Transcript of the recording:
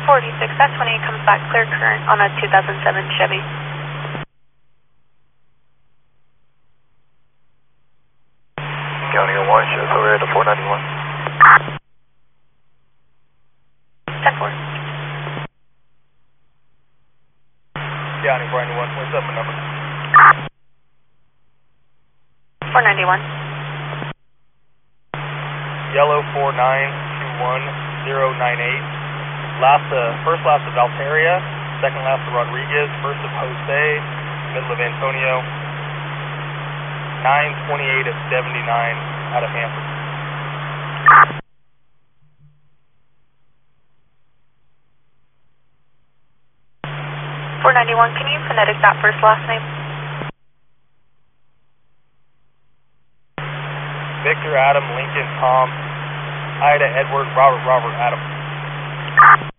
46, that 28 comes back clear current on a 2007 Chevy. County 01, shows over at the 491. 10-4. County 491, what's up, my number? 491. Yellow 4921098. First last of Valteria, second last of Rodriguez, first of Jose, middle of Antonio. 928 at 79 out of Hanford. 491, can you phonetic that first last name? Victor, Adam, Lincoln, Tom, Ida, Edward, Robert, Adam.